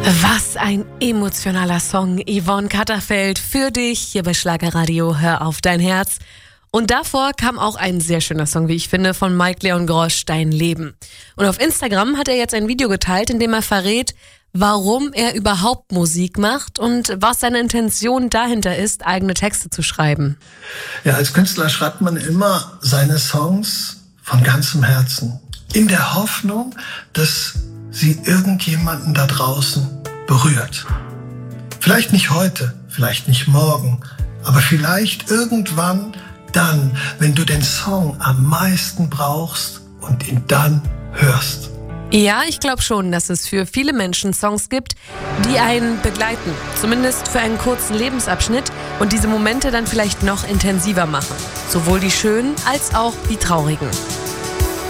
Was ein emotionaler Song. Yvonne Katterfeld für dich hier bei Schlagerradio. Hör auf dein Herz. Und davor kam auch ein sehr schöner Song, wie ich finde, von Mike Leon Grosch, Dein Leben. Und auf Instagram hat er jetzt ein Video geteilt, in dem er verrät, warum er überhaupt Musik macht und was seine Intention dahinter ist, eigene Texte zu schreiben. Ja, als Künstler schreibt man immer seine Songs von ganzem Herzen. In der Hoffnung, dass sie irgendjemanden da draußen berührt. Vielleicht nicht heute, vielleicht nicht morgen, aber vielleicht irgendwann dann, wenn du den Song am meisten brauchst und ihn dann hörst. Ja, ich glaube schon, dass es für viele Menschen Songs gibt, die einen begleiten. Zumindest für einen kurzen Lebensabschnitt und diese Momente dann vielleicht noch intensiver machen. Sowohl die schönen als auch die traurigen.